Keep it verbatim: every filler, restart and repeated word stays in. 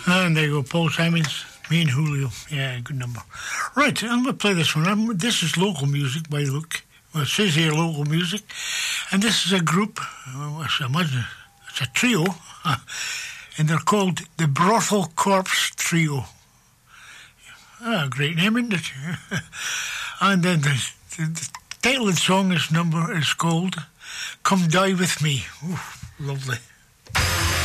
And there you go, Paul Simons, me and Julio. Yeah, good number. Right, I'm going to play this one. I'm, this is local music by the look. Well, it says here local music. And this is a group, well, I imagine it's a trio, and they're called the Brothel Corpse Trio. Ah, great name, isn't it? And then the, the, the title of the song, this number is called Come Die With Me. Ooh, lovely.